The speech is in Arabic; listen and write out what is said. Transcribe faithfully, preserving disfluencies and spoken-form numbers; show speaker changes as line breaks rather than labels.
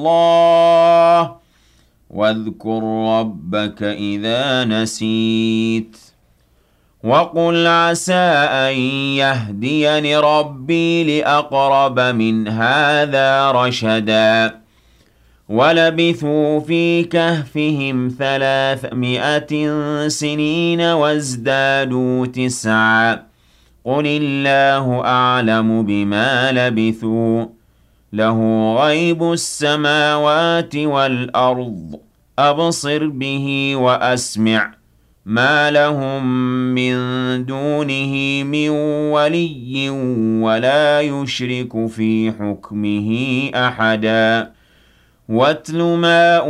اللَّهِ واذكر ربك إذا نسيت وقل عسى أن يهديني ربي لأقرب من هذا رشدا ولبثوا في كهفهم ثلاثمائة سنين وازدادوا تسعا قل الله أعلم بما لبثوا له غيب السماوات والأرض أبصر به وأسمع ما لهم من دونه من ولي ولا يشرك في حكمه أحدا واتل ما